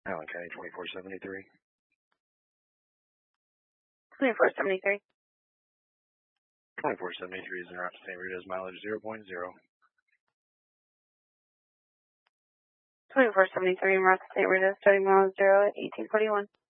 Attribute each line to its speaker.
Speaker 1: Allen County 2473.
Speaker 2: 2473.
Speaker 1: 2473 is en route to St. Rita's, mileage 0.0.
Speaker 2: 2473 en route to St. Rita's, starting miles 0 at 1841.